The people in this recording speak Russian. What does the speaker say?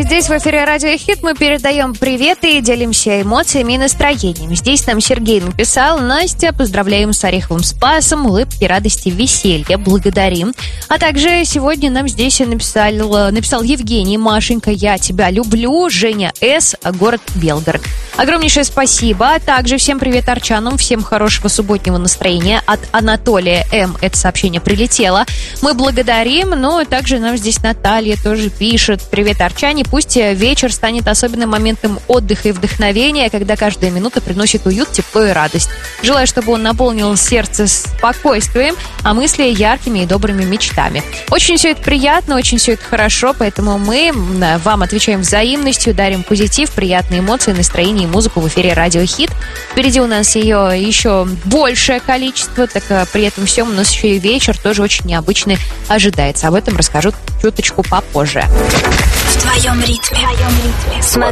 Здесь в эфире Радио Хит мы передаем приветы и делимся эмоциями и настроением. Здесь нам Сергей написал: Настя, поздравляем с Ореховым Спасом, улыбки, радости, веселья, благодарим. А также сегодня нам здесь написал Евгений: Машенька, я тебя люблю, Женя С., город Белгород. Огромнейшее спасибо. Также всем привет арчанам, всем хорошего субботнего настроения. От Анатолия М. это сообщение прилетело. Мы благодарим. Ну, и также нам здесь Наталья тоже пишет: привет, арчане, пусть вечер станет особенным моментом отдыха и вдохновения, когда каждая минута приносит уют, тепло и радость. Желаю, чтобы он наполнил сердце спокойствием, а мысли яркими и добрыми мечтами. Очень все это приятно, очень все это хорошо, поэтому мы вам отвечаем взаимностью, дарим позитив, приятные эмоции, настроение и музыку в эфире Радио Хит. Впереди у нас ее еще большее количество, так при этом всем у нас еще и вечер тоже очень необычный ожидается. Об этом расскажу чуточку попозже. В твоем ритме. Смотри